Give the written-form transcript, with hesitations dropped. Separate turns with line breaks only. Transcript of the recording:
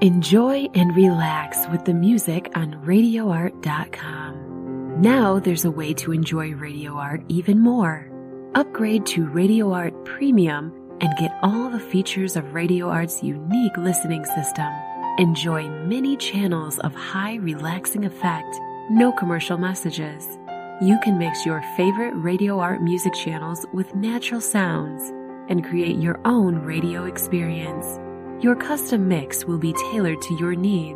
Enjoy and relax with the music on RadioArt.com. Now there's a way to enjoy Radio Art even more. Upgrade to Radio Art Premium and get all the features of Radio Art's unique listening system. Enjoy many channels of high relaxing effect, no commercial messages. You can mix your favorite Radio Art music channels with natural sounds and create your own radio experience. Your custom mix will be tailored to your needs.